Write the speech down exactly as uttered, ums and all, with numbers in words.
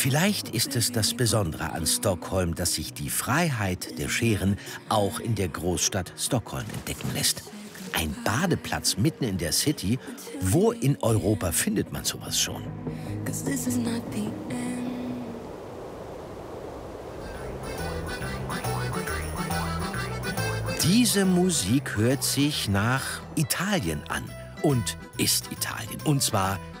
Vielleicht ist es das Besondere an Stockholm, dass sich die Freiheit der Scheren auch in der Großstadt Stockholm entdecken lässt. Ein Badeplatz mitten in der City? Wo in Europa findet man sowas schon? Diese Musik hört sich nach Italien an und ist Italien. Und zwar